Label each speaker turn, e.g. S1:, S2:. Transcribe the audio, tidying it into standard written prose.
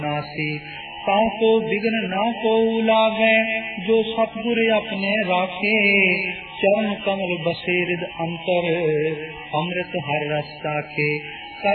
S1: नासी। ताको बिघ्न ना को लागे, जो सतगुर अपने राखे। चरण कमल बसे हृद अंतर, अमृत हर रस साखे।